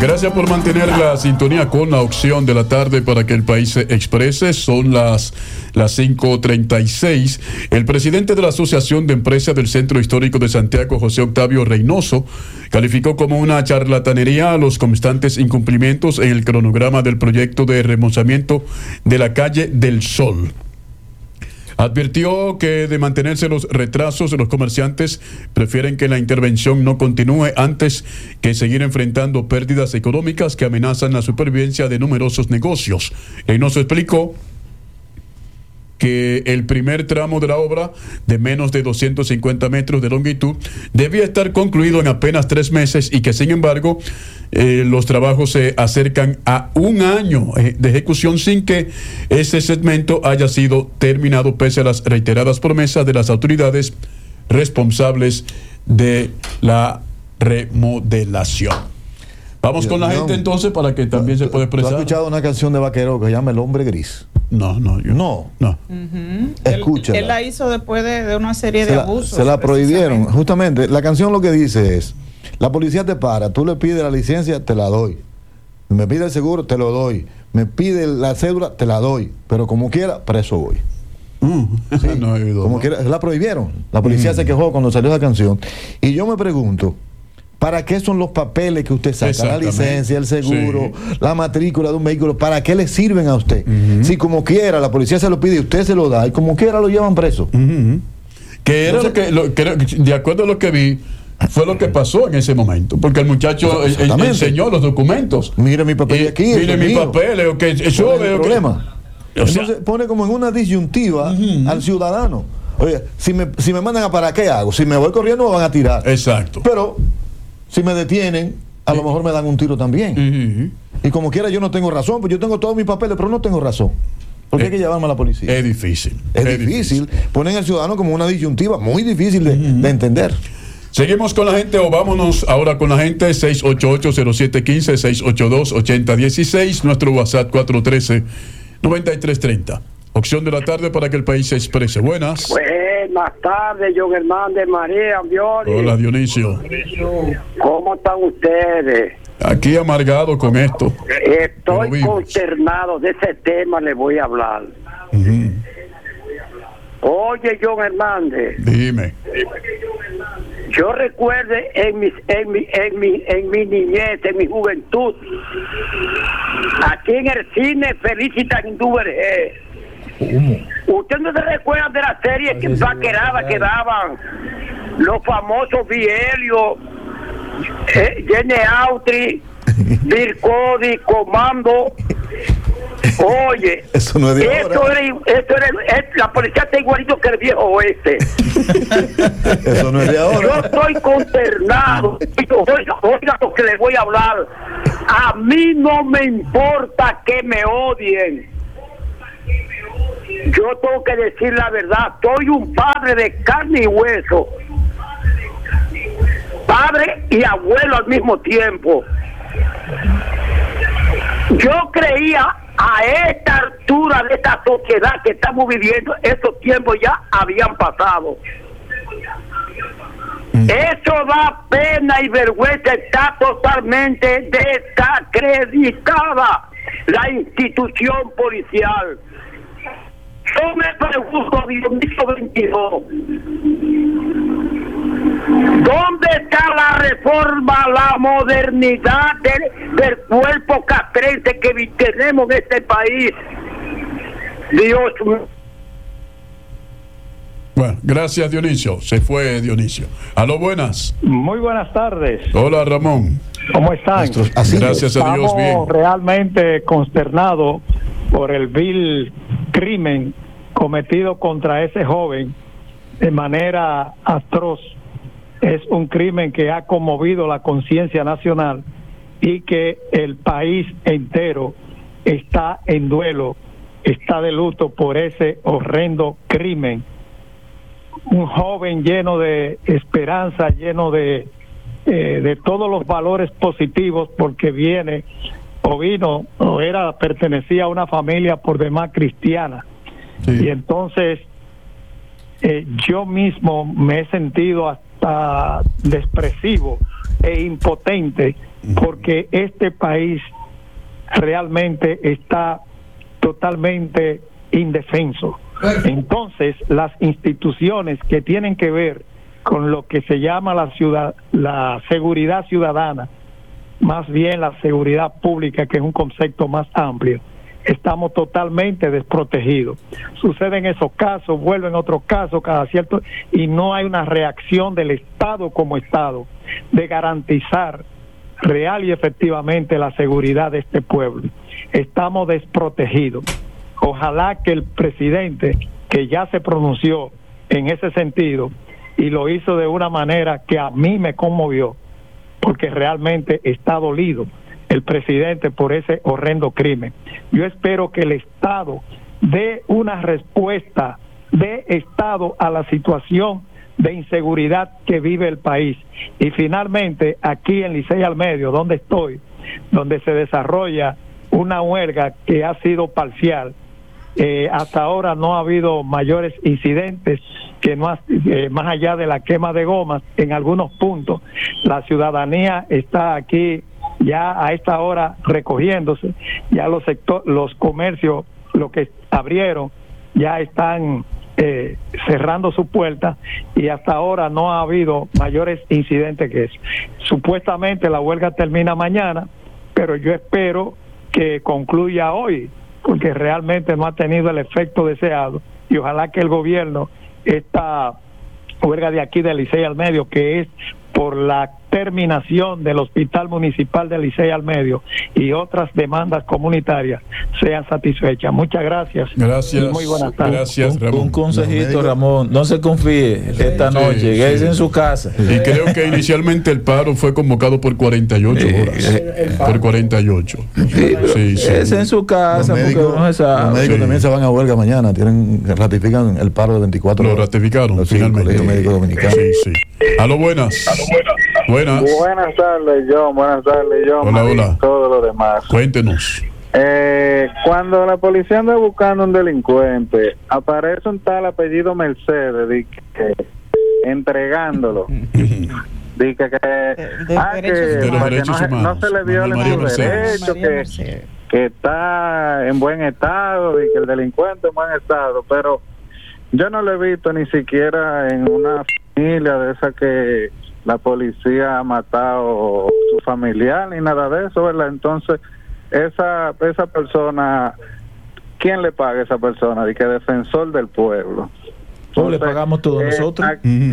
Gracias por mantener la sintonía con la opción de la tarde para que el país se exprese. Son las 5:36. El presidente de la Asociación de Empresas del Centro Histórico de Santiago, José Octavio Reynoso, calificó como una charlatanería a los constantes incumplimientos en el cronograma del proyecto de remozamiento de la calle del Sol. Advirtió que de mantenerse los retrasos, los comerciantes prefieren que la intervención no continúe antes que seguir enfrentando pérdidas económicas que amenazan la supervivencia de numerosos negocios. Reynoso explicó que el primer tramo de la obra, de menos de 250 metros de longitud, debía estar concluido en apenas 3 meses y que, sin embargo, los trabajos se acercan a 1 año de ejecución sin que ese segmento haya sido terminado, pese a las reiteradas promesas de las autoridades responsables de la remodelación. Vamos con la gente entonces para que también se pueda expresar. ¿Tú has escuchado una canción de Vaquero que se llama El Hombre Gris? No. No. Escúchala. Él la hizo después de una serie de abusos. Se la prohibieron. Justamente, la canción lo que dice es: la policía te para, tú le pides la licencia, te la doy. Me pide el seguro, te lo doy. Me pide la cédula, te la doy. Pero como quiera, preso voy. Sí, como quiera, la prohibieron. La policía se quejó cuando salió esa canción. Y yo me pregunto, ¿para qué son los papeles que usted saca? La licencia, el seguro, la matrícula de un vehículo. ¿Para qué le sirven a usted? Si como quiera la policía se lo pide y usted se lo da, y como quiera lo llevan preso. Que era de acuerdo a lo que vi, fue lo que pasó en ese momento, porque el muchacho enseñó los documentos. Mire mi papel aquí. Mire mi papel, eso es el problema. Entonces pone como en una disyuntiva al ciudadano. Oye, si me mandan a parar, ¿qué hago? Si me voy corriendo me van a tirar. Exacto. Pero si me detienen, a lo mejor me dan un tiro también. Y como quiera yo no tengo razón, pues yo tengo todos mis papeles, pero no tengo razón. ¿Por qué hay que llevarme a la policía? Es difícil. Es difícil. Ponen al ciudadano como una disyuntiva muy difícil de entender. Seguimos con la gente o vámonos ahora con la gente. 688-0715, 682-8016, nuestro WhatsApp 413-9330. Opción de la tarde para que el país se exprese. Buenas. Buenas tardes, John Hernández, María, Dionisio. Hola, Dionisio. ¿Cómo están ustedes? Aquí amargado con esto. Estoy consternado, de ese tema le voy a hablar. Oye, John Hernández. Dime. Yo recuerdo en mi niñez, en mi juventud, aquí en el cine Felicitas Indúber. ¿Usted no se recuerda de la serie que vaquerada que daban los famosos Vielio, Jenny Autry, Bill Cody, Comando? Oye, eso no es de ahora. La policía está igualito que el viejo oeste. Eso no es de ahora. Yo estoy consternado. Oiga lo que les voy a hablar. A mí no me importa que me odien. Yo tengo que decir la verdad. Soy un padre de carne y hueso. Padre y abuelo al mismo tiempo. Yo creía a esta altura de esta sociedad que estamos viviendo, esos tiempos ya habían pasado. Eso da pena y vergüenza. Está totalmente desacreditada la institución policial. Yo me pregunto, Dionisio 22, ¿dónde está la reforma, la modernidad del cuerpo castrense que tenemos en este país? Dios mío. Bueno, gracias, Dionisio. Se fue Dionisio. Aló, buenas. Muy buenas tardes. Hola, Ramón. ¿Cómo están? Gracias a Dios, bien. Estamos realmente consternados por el vil crimen cometido contra ese joven de manera atroz. Es un crimen que ha conmovido la conciencia nacional y que el país entero está en duelo, está de luto por ese horrendo crimen. Un joven lleno de esperanza, lleno de todos los valores positivos, porque pertenecía a una familia por demás cristiana. Y entonces yo mismo me he sentido hasta despreciativo e impotente, porque este país realmente está totalmente indefenso. Entonces, las instituciones que tienen que ver con lo que se llama la seguridad ciudadana, más bien la seguridad pública, que es un concepto más amplio, estamos totalmente desprotegidos. Suceden esos casos, vuelven otros casos cada cierto, y no hay una reacción del Estado como Estado de garantizar real y efectivamente la seguridad de este pueblo. Estamos desprotegidos. Ojalá que el presidente, que ya se pronunció en ese sentido y lo hizo de una manera que a mí me conmovió, porque realmente está dolido el presidente por ese horrendo crimen. Yo espero que el Estado dé una respuesta de Estado a la situación de inseguridad que vive el país. Y finalmente, aquí en Licey al Medio, donde estoy, donde se desarrolla una huelga que ha sido parcial, hasta ahora no ha habido mayores incidentes, que no más allá de la quema de gomas en algunos puntos. La ciudadanía está aquí ya a esta hora recogiéndose, ya los comercios, los que abrieron, ya están cerrando su puerta, y hasta ahora no ha habido mayores incidentes que eso. Supuestamente la huelga termina mañana, pero yo espero que concluya hoy, porque realmente no ha tenido el efecto deseado, y ojalá que el gobierno, esta huelga de aquí de Licey al Medio, que es por la terminación del Hospital Municipal de Licey al Medio y otras demandas comunitarias, sean satisfechas. Muchas gracias. Gracias. Y muy buenas tardes. Gracias, Ramón. Un consejito, Ramón, no se confíe esta noche, quédese en su casa. Y creo que inicialmente el paro fue convocado por 48 horas. Por 48. Quédese en su casa, los médicos, porque no se sabe. los médicos también se van a huelga mañana, ratifican el paro de 24 horas. Lo ratificaron Los finalmente. Colegio Médico Dominicano. Sí. Aló, buenas. Buenas. Buenas tardes, John. Buenas tardes, John. Hola, Marín, hola. todo lo demás. Cuéntenos. Cuando la policía anda buscando un delincuente, aparece un tal apellido Mercedes entregándolo. Dice que de los derechos humanos. No se le viole su derecho, que está en buen estado y que el delincuente en buen estado, pero yo no lo he visto ni siquiera en una familia de esa que la policía ha matado su familiar ni nada de eso, ¿verdad? Entonces, esa persona, ¿quién le paga a esa persona? De que defensor del pueblo. Le pagamos todos nosotros.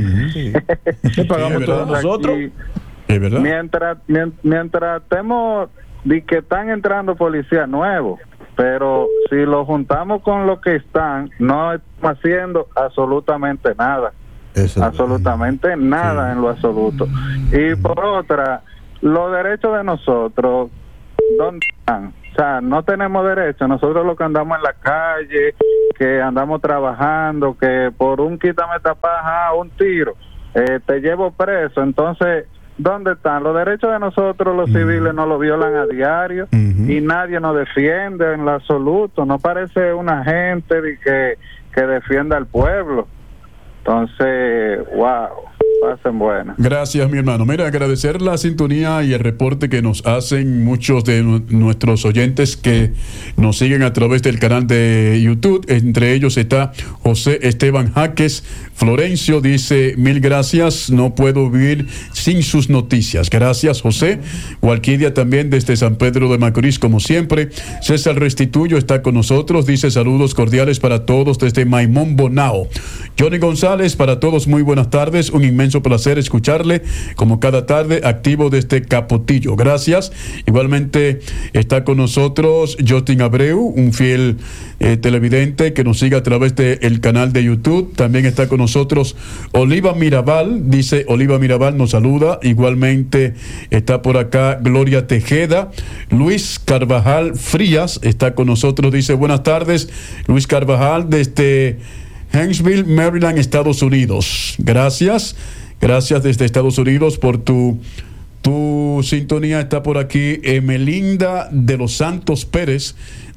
Le pagamos todos nosotros. ¿Es verdad? Mientras estemos de que están entrando policías nuevos, pero si lo juntamos con lo que están, no estamos haciendo absolutamente nada. Absolutamente nada en lo absoluto. Y por otra, los derechos de nosotros, ¿dónde están? O sea, no tenemos derechos. Nosotros los que andamos en la calle, que andamos trabajando, que por un quítame tapaja, un tiro, te llevo preso. Entonces, ¿dónde están? Los derechos de nosotros, los civiles, nos los violan a diario y nadie nos defiende en lo absoluto. No parece una gente que defienda al pueblo. Entonces, wow, pasen buenas. Gracias, mi hermano. Mira, agradecer la sintonía y el reporte que nos hacen muchos de nuestros oyentes que nos siguen a través del canal de YouTube. Entre ellos está José Esteban Jaques Florencio, dice: mil gracias, no puedo vivir sin sus noticias. Gracias, José. Walquidia también desde San Pedro de Macorís, como siempre. César Restituyo está con nosotros, dice: saludos cordiales para todos desde Maimón Bonao. Johnny González, para todos muy buenas tardes, un inmenso placer escucharle como cada tarde, activo desde Capotillo. Gracias. Igualmente está con nosotros Justin Abreu, un fiel televidente que nos sigue a través del canal de YouTube. También está con nosotros Oliva Mirabal, dice: Oliva Mirabal nos saluda. Igualmente está por acá Gloria Tejeda. Luis Carvajal Frías está con nosotros, dice: buenas tardes, Luis Carvajal desde Huntsville, Maryland, Estados Unidos. Gracias desde Estados Unidos por tu sintonía. Está por aquí Melinda de los Santos Pérez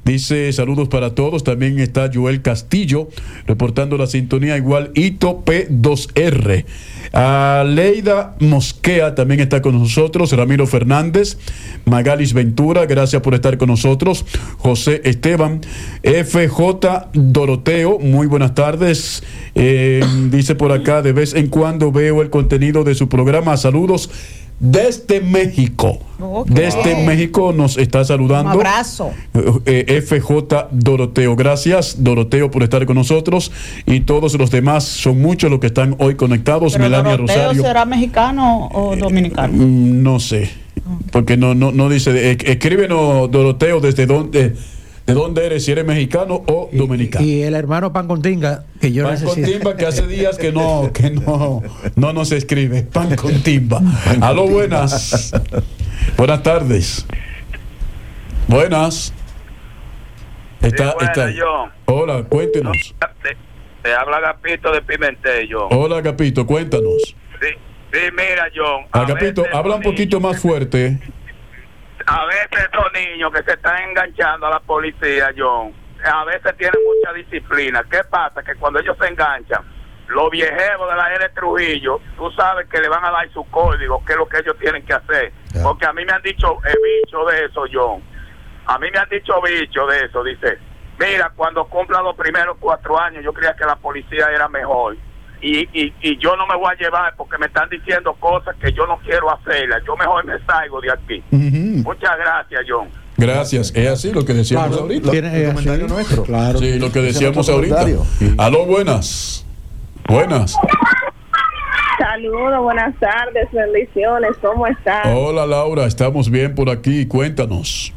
Dice saludos para todos. También está Joel Castillo reportando la sintonía, igual Ito P2R. Aleida Mosquea también está con nosotros. Ramiro Fernández, Magalis Ventura, gracias por estar con nosotros. José Esteban, FJ Doroteo, muy buenas tardes. Dice por acá, de vez en cuando veo el contenido de su programa. Saludos desde México. Desde México nos está saludando. Un abrazo. FJ Doroteo. Gracias, Doroteo, por estar con nosotros. Y todos los demás, son muchos los que están hoy conectados. ¿Pero Melania Doroteo Rosario. será mexicano o dominicano? No sé. Porque no dice. Escríbenos, Doroteo, desde dónde. ¿De dónde eres? Si eres mexicano o dominicano. Y el hermano Pan con Tinga, que yo Pan con necesito. Timba, que hace días que no nos escribe. Pan con Timba. Aló, buenas. Buenas tardes. Buenas. Está. John. Hola, cuéntenos. Te habla Agapito de Pimentel, John. Hola, Agapito, cuéntanos. Sí, mira, John. Agapito, habla un poquito más fuerte. A veces estos niños que se están enganchando a la policía, John, a veces tienen mucha disciplina. ¿Qué pasa? Que cuando ellos se enganchan, los viejos de la L Trujillo, tú sabes que le van a dar su código, qué es lo que ellos tienen que hacer. Porque a mí me han dicho bicho de eso, John. A mí me han dicho bicho de eso. Dice, mira, cuando cumpla los primeros 4 años, yo creía que la policía era mejor. Y yo no me voy a llevar porque me están diciendo cosas que yo no quiero hacerlas. Yo mejor me salgo de aquí. Muchas gracias, John. Gracias. Es así lo que decíamos ahorita. El comentario nuestro. Claro. Sí, lo que decíamos ahorita. Aló, buenas. Buenas. Saludos, buenas tardes, bendiciones, ¿cómo están? Hola, Laura, estamos bien por aquí. Cuéntanos.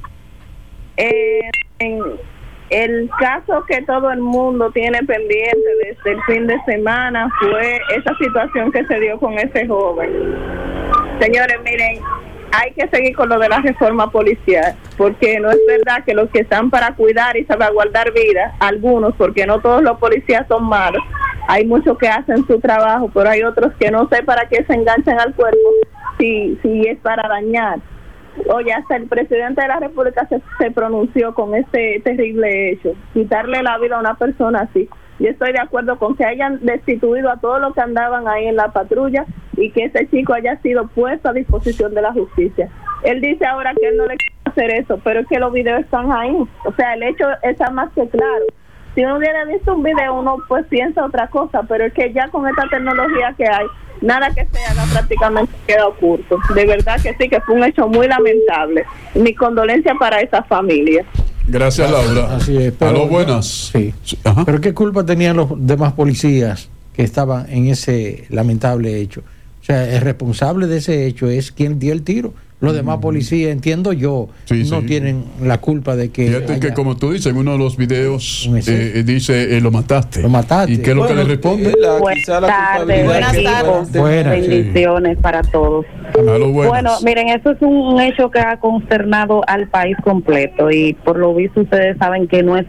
El caso que todo el mundo tiene pendiente desde el fin de semana fue esa situación que se dio con ese joven. Señores, miren, hay que seguir con lo de la reforma policial, porque no es verdad que los que están para cuidar y salvaguardar vidas, algunos, porque no todos los policías son malos, hay muchos que hacen su trabajo, pero hay otros que no sé para qué se enganchan al cuerpo si es para dañar. Oye, hasta el presidente de la República se pronunció con este terrible hecho, quitarle la vida a una persona así. Yo estoy de acuerdo con que hayan destituido a todos los que andaban ahí en la patrulla y que ese chico haya sido puesto a disposición de la justicia. Él dice ahora que él no le quiere hacer eso, pero es que los videos están ahí. O sea, el hecho está más que claro. Si uno hubiera visto un video, uno pues piensa otra cosa, pero es que ya con esta tecnología que hay, nada que se haga prácticamente queda oculto. De verdad que sí, que fue un hecho muy lamentable. Mi condolencia para esa familia. Gracias, Laura. Así es. Aló, buenas. Sí. Ajá. Pero ¿qué culpa tenían los demás policías que estaban en ese lamentable hecho? O sea, el responsable de ese hecho es quien dio el tiro. Los demás policías, entiendo yo, no tienen la culpa de que... Fíjate que como tú dices, en uno de los videos dice, lo mataste. Lo mataste. ¿Y qué es lo que le responde? Buenas tardes. Bendiciones para todos. Bueno, miren, eso es un hecho que ha consternado al país completo y por lo visto ustedes saben que no es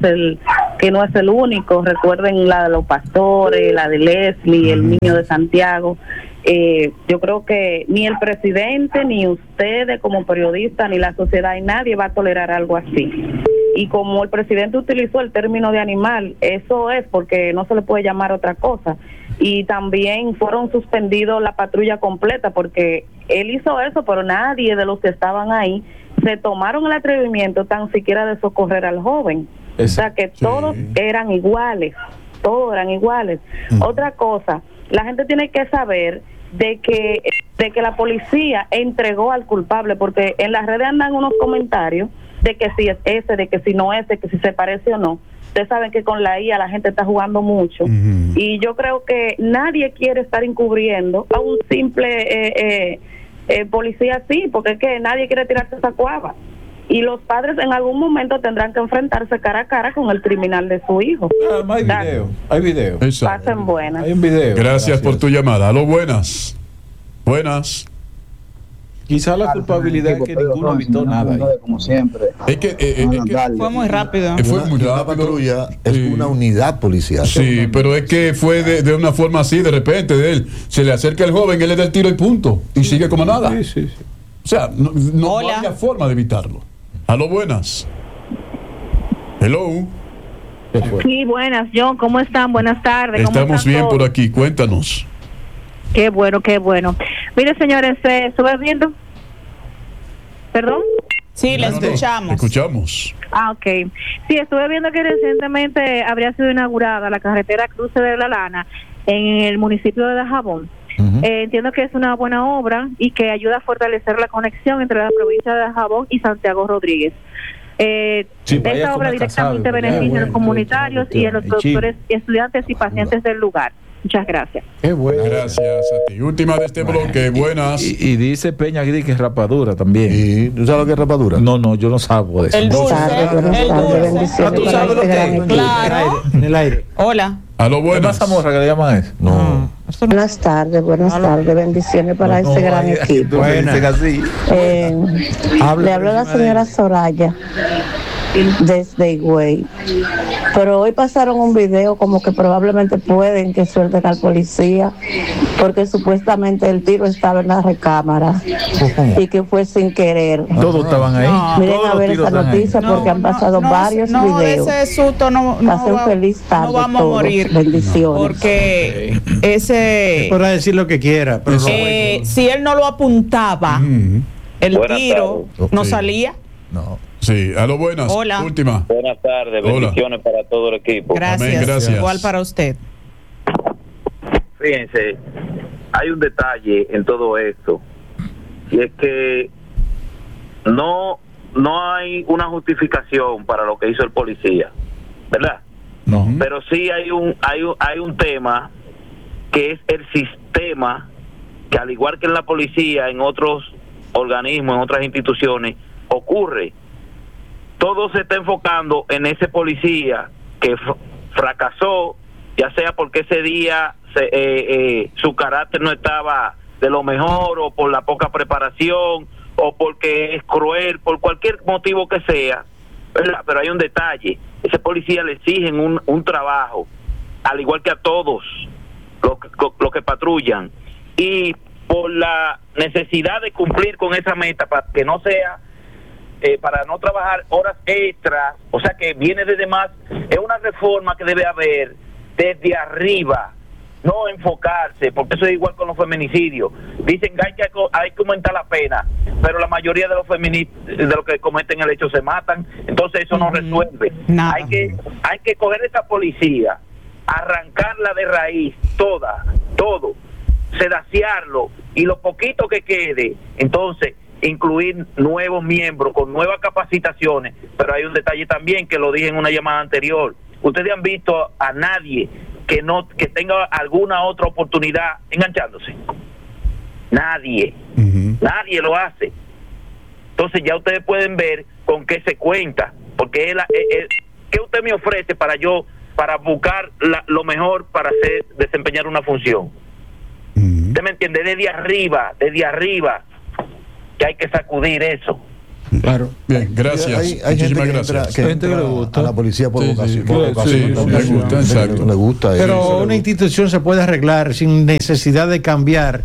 el único. Recuerden la de los pastores, la de Leslie, el niño de Santiago. Yo creo que ni el presidente, ni ustedes como periodistas, ni la sociedad, y nadie va a tolerar algo así. Y como el presidente utilizó el término de animal, eso es porque no se le puede llamar otra cosa. Y también fueron suspendidos la patrulla completa porque él hizo eso, pero nadie de los que estaban ahí se tomaron el atrevimiento tan siquiera de socorrer al joven. O sea que todos eran iguales, Otra cosa, la gente tiene que saber de que la policía entregó al culpable, porque en las redes andan unos comentarios de que si es ese, de que si no es, de que si se parece o no. Ustedes saben que con la IA la gente está jugando mucho y yo creo que nadie quiere estar encubriendo a un simple policía así, porque es que nadie quiere tirarse esa cuava. Y los padres en algún momento tendrán que enfrentarse cara a cara con el criminal de su hijo. Hay video. Pasen buenas. Hay un video. Gracias por tu llamada. Aló, buenas. Buenas. Quizá la culpabilidad es que ninguno evitó nada. Como siempre. Es que fue muy rápido. Fue muy rápido. La patrulla es una unidad policial. Sí, pero es que fue de una forma así, de repente, de él. Se le acerca el joven, él le da el tiro y punto. Y sigue como nada. Sí. O sea, no había forma de evitarlo. Aló, buenas. Hello. Sí, buenas, John, ¿cómo están? Buenas tardes. Estamos bien por aquí, cuéntanos. Qué bueno, qué bueno. Mire, señores, estuve viendo... ¿Perdón? Sí, le escuchamos. Escuchamos. Ah, ok. Sí, estuve viendo que recientemente habría sido inaugurada la carretera Cruce de la Lana en el municipio de Dajabón. Entiendo que es una buena obra y que ayuda a fortalecer la conexión entre la provincia de Dajabón y Santiago Rodríguez. Esta obra directamente beneficia a los comunitarios y a los productores, estudiantes y pacientes del lugar. Muchas gracias. Qué bueno. Gracias a ti. Última de este bloque, buenas. Y dice Peña Gris que es rapadura también. ¿Y tú sabes lo que es rapadura? No, yo no sabo de eso. El dulce. ¿Tú sabes lo que es? Claro. En el aire. Hola. A lo bueno. ¿Es Zamorra que le llaman eso? No. Buenas tardes, bendiciones para ese gran equipo. Buenas. Le habló la señora Soraya desde Higüey, pero hoy pasaron un video como que probablemente pueden que suelten al policía porque supuestamente el tiro estaba en la recámara y que fue sin querer. Todos estaban ahí. Miren a ver esa noticia porque han pasado varios videos. Ese susto Pasen feliz tarde. No vamos a morir. Bendiciones. Porque ese... Podrá decir lo que quiera, pero si él no lo apuntaba, el tiro no salía. No. Sí, a lo buenas. Hola. Última. Buenas tardes, bendiciones para todo el equipo. Gracias. Amén, gracias. Igual para usted. Fíjense, hay un detalle en todo esto, y es que no hay una justificación para lo que hizo el policía, ¿verdad? No. Pero sí hay un tema que es el sistema, que al igual que en la policía, en otros organismos, en otras instituciones, ocurre. Todo se está enfocando en ese policía que fracasó, ya sea porque ese día su carácter no estaba de lo mejor, o por la poca preparación, o porque es cruel, por cualquier motivo que sea, ¿verdad? Pero hay un detalle: ese policía le exigen un trabajo, al igual que a todos los que patrullan, y por la necesidad de cumplir con esa meta, para que no sea para no trabajar horas extras, o sea que viene desde más, es una reforma que debe haber desde arriba, no enfocarse, porque eso es igual con los feminicidios. Dicen que hay que aumentar la pena, pero la mayoría de los que cometen el hecho se matan, entonces eso no resuelve. Nada. Hay que coger esa policía, arrancarla de raíz, todo, sedaciarlo, y lo poquito que quede, entonces incluir nuevos miembros con nuevas capacitaciones. Pero hay un detalle también, que lo dije en una llamada anterior: ustedes han visto a nadie que tenga alguna otra oportunidad enganchándose. Nadie lo hace. Entonces ya ustedes pueden ver con qué se cuenta, porque ¿qué usted me ofrece para buscar lo mejor para desempeñar una función? ¿Usted me entiende? Desde arriba que hay que sacudir eso. Claro. Bien, gracias. Hay gente que le gusta a la policía por vocación. Le gusta, exacto. Le gusta. Pero una institución se puede arreglar sin necesidad de cambiar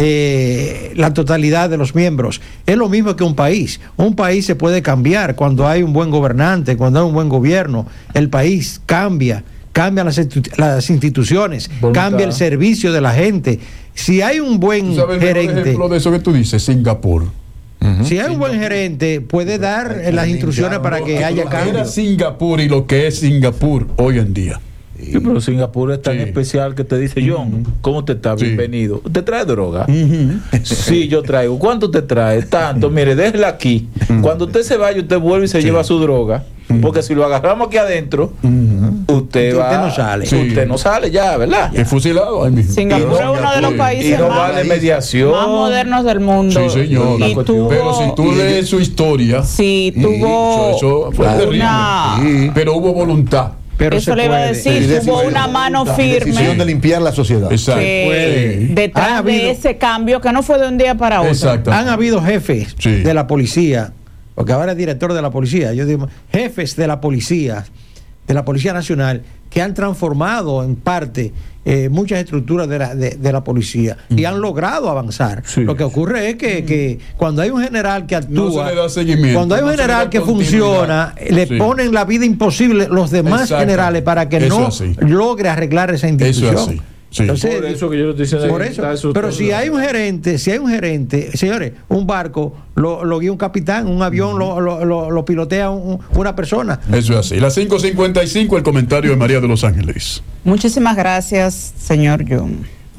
la totalidad de los miembros. Es lo mismo que un país. Un país se puede cambiar cuando hay un buen gobernante, cuando hay un buen gobierno. El país cambia. Cambian las instituciones, cambia el servicio de la gente. Si hay un buen gerente. El ejemplo de eso que tú dices, Singapur. Si hay un buen gerente, puede dar las instrucciones para que haya cambio. Era Singapur y lo que es Singapur hoy en día. Sí, pero Singapur es tan especial que te dice: John, ¿cómo te está? Bienvenido. ¿Te trae droga? Sí, yo traigo. ¿Cuánto te trae? Tanto. Mire, déjela aquí. Cuando usted se vaya, usted vuelve y se lleva su droga. Porque si lo agarramos aquí adentro, usted no sale. Usted no sale ya, ¿verdad? Es fusilado ahí mismo. Singapur es uno de los países más modernos del mundo. Sí, señor. Pero si tú lees su historia, tuvo eso fue terrible. Pero hubo voluntad. Pero eso le iba a decir, hubo una mano firme. Decisión de limpiar la sociedad. Exacto. Detrás de ese cambio, que no fue de un día para otro. Exacto. Han habido jefes de la policía, porque ahora es director de la policía. Yo digo, jefes de la policía de la Policía Nacional que han transformado en parte muchas estructuras de la policía y han logrado avanzar. Sí. Lo que ocurre es que cuando hay un general que actúa, no se le da seguimiento, cuando hay un general que funciona, le ponen la vida imposible los demás generales para que no logre arreglar esa institución. Eso es así. Sí. Entonces, por eso que yo lo estoy diciendo. Por eso. Pero si hay un gerente, señores, un barco lo guía un capitán, un avión lo pilotea una persona. Eso es así. Las 5:55, el comentario de María de Los Ángeles. Muchísimas gracias, señor John.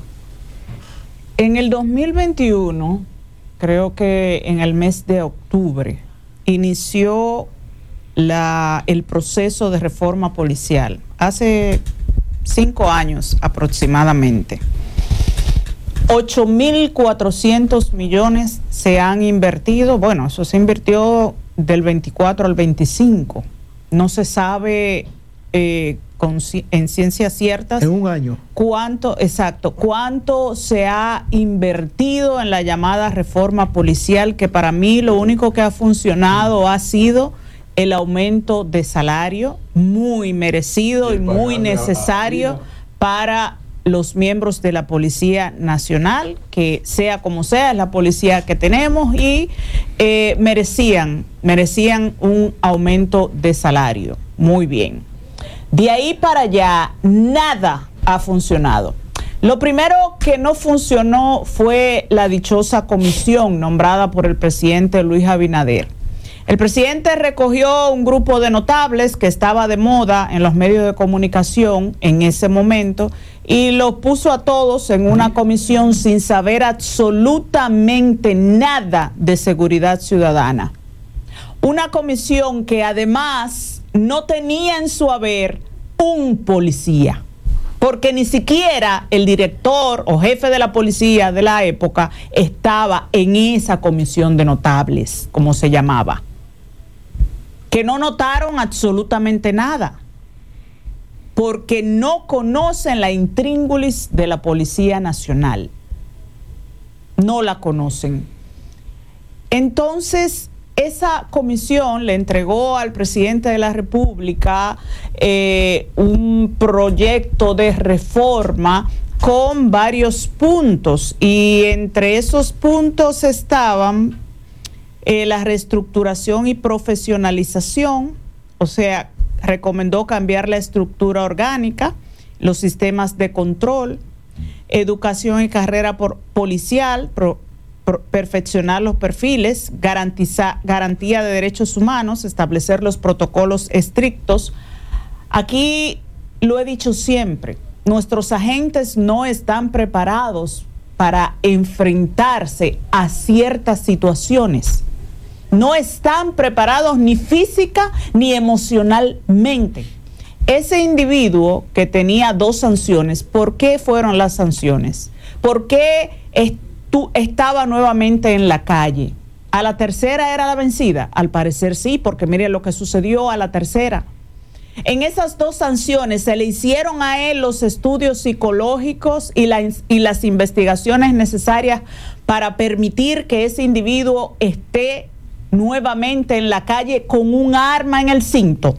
En el 2021, creo que en el mes de octubre, inició el proceso de reforma policial. Hace 5 años aproximadamente. 8.400 millones se han invertido. Bueno, eso se invirtió del 24 al 25. No se sabe en ciencias ciertas. En un año. Cuánto se ha invertido en la llamada reforma policial, que para mí lo único que ha funcionado ha sido el aumento de salario, muy merecido y muy necesario para los miembros de la Policía Nacional, que sea como sea, es la policía que tenemos, y merecían un aumento de salario. Muy bien. De ahí para allá, nada ha funcionado. Lo primero que no funcionó fue la dichosa comisión nombrada por el presidente Luis Abinader. El presidente recogió un grupo de notables que estaba de moda en los medios de comunicación en ese momento y los puso a todos en una comisión sin saber absolutamente nada de seguridad ciudadana. Una comisión que además no tenía en su haber un policía, porque ni siquiera el director o jefe de la policía de la época estaba en esa comisión de notables, como se llamaba, que no notaron absolutamente nada, porque no conocen la intríngulis de la Policía Nacional. No la conocen. Entonces, esa comisión le entregó al presidente de la República un proyecto de reforma con varios puntos, y entre esos puntos estaban la reestructuración y profesionalización, o sea, recomendó cambiar la estructura orgánica, los sistemas de control, educación y carrera policial, perfeccionar los perfiles, garantía de derechos humanos, establecer los protocolos estrictos. Aquí lo he dicho siempre, nuestros agentes no están preparados para enfrentarse a ciertas situaciones. No están preparados ni física ni emocionalmente. Ese individuo que tenía 2 sanciones, ¿por qué fueron las sanciones? ¿Por qué estaba nuevamente en la calle? ¿A la tercera era la vencida? Al parecer sí, porque mire lo que sucedió a la tercera. En esas 2 sanciones se le hicieron a él los estudios psicológicos y las investigaciones necesarias para permitir que ese individuo esté nuevamente en la calle con un arma en el cinto.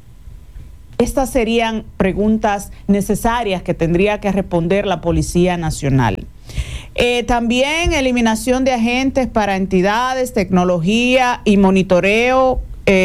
Estas serían preguntas necesarias que tendría que responder la Policía Nacional. También eliminación de agentes para entidades, tecnología y monitoreo,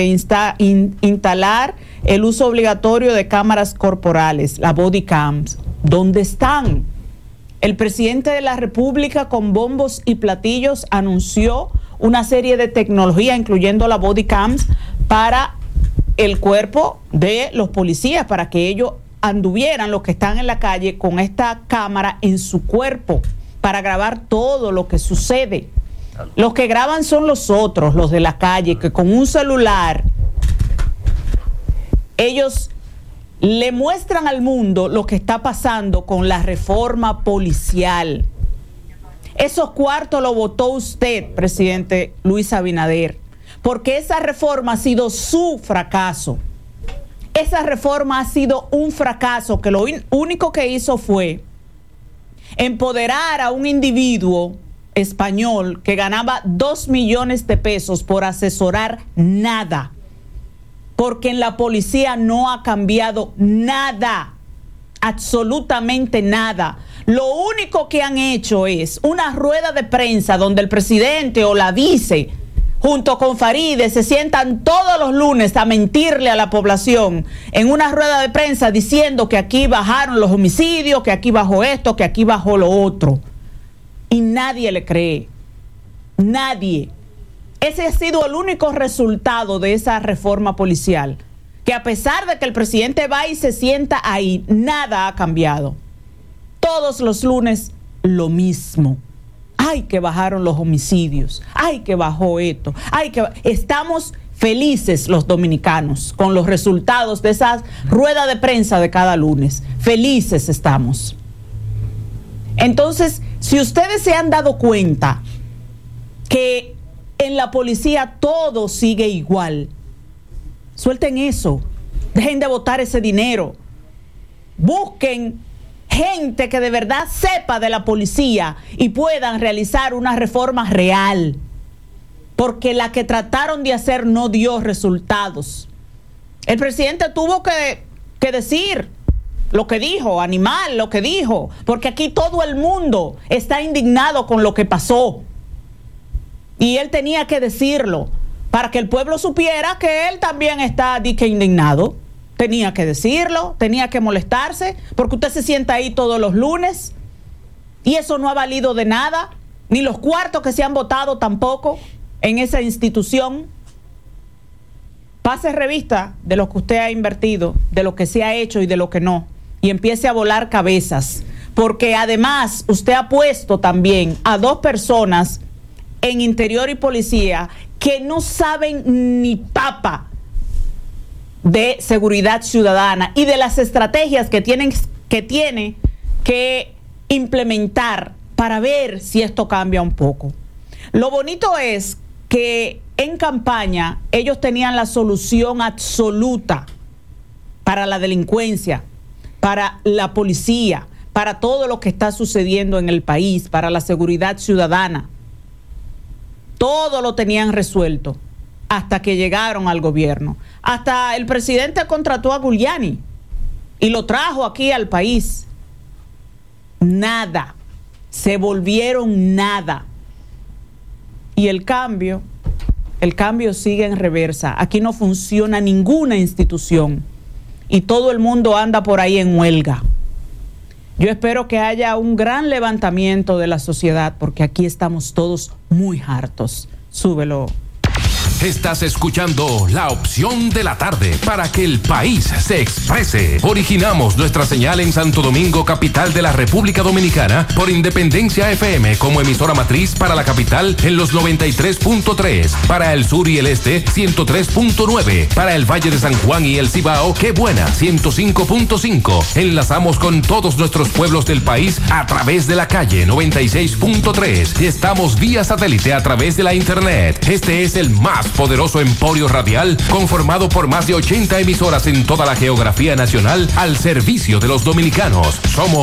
instalar el uso obligatorio de cámaras corporales, la body cams. ¿Dónde están? El presidente de la República, con bombos y platillos, anunció una serie de tecnología, incluyendo la body cams, para el cuerpo de los policías, para que ellos anduvieran, los que están en la calle, con esta cámara en su cuerpo, para grabar todo lo que sucede. Los que graban son los otros, los de la calle, que con un celular ellos le muestran al mundo lo que está pasando con la reforma policial. Esos cuartos lo votó usted, presidente Luis Abinader, porque esa reforma ha sido su fracaso. Esa reforma ha sido un fracaso, que lo único que hizo fue empoderar a un individuo español que ganaba 2 millones de pesos por asesorar nada, porque en la policía no ha cambiado nada, absolutamente nada. Lo único que han hecho es una rueda de prensa donde el presidente o la vice, junto con Faride, se sientan todos los lunes a mentirle a la población en una rueda de prensa diciendo que aquí bajaron los homicidios, que aquí bajó esto, que aquí bajó lo otro. Y nadie le cree. Nadie. Ese ha sido el único resultado de esa reforma policial. Que a pesar de que el presidente va y se sienta ahí, nada ha cambiado. Todos los lunes, lo mismo. Ay, que bajaron los homicidios. Ay, que bajó esto. Ay, que... Estamos felices los dominicanos con los resultados de esa rueda de prensa de cada lunes. Felices estamos. Entonces, si ustedes se han dado cuenta que en la policía todo sigue igual, suelten eso, dejen de botar ese dinero, busquen gente que de verdad sepa de la policía y puedan realizar una reforma real, porque la que trataron de hacer no dio resultados. El presidente tuvo que decir lo que dijo, animal, lo que dijo, porque aquí todo el mundo está indignado con lo que pasó. Y él tenía que decirlo para que el pueblo supiera que él también está indignado. Tenía que decirlo, tenía que molestarse, porque usted se sienta ahí todos los lunes y eso no ha valido de nada, ni los cuartos que se han votado tampoco en esa institución. Pase revista de lo que usted ha invertido, de lo que se ha hecho y de lo que no, y empiece a volar cabezas, porque además usted ha puesto también a 2 personas en Interior y Policía que no saben ni papa de seguridad ciudadana y de las estrategias que tiene que implementar para ver si esto cambia un poco. Lo bonito es que en campaña ellos tenían la solución absoluta para la delincuencia, para la policía, para todo lo que está sucediendo en el país, para la seguridad ciudadana. Todo lo tenían resuelto hasta que llegaron al gobierno. Hasta el presidente contrató a Giuliani y lo trajo aquí al país. Nada. Se volvieron nada. Y el cambio sigue en reversa. Aquí no funciona ninguna institución y todo el mundo anda por ahí en huelga. Yo espero que haya un gran levantamiento de la sociedad, porque aquí estamos todos muy hartos. Súbelo. Estás escuchando La Opción de la Tarde para que el país se exprese. Originamos nuestra señal en Santo Domingo, capital de la República Dominicana, por Independencia FM como emisora matriz para la capital en los 93.3, para el sur y el este 103.9, para el Valle de San Juan y el Cibao, Qué Buena 105.5. Enlazamos con todos nuestros pueblos del país a través de la calle 96.3 y estamos vía satélite a través de la internet. Este es el más poderoso emporio radial conformado por más de 80 emisoras en toda la geografía nacional al servicio de los dominicanos. Somos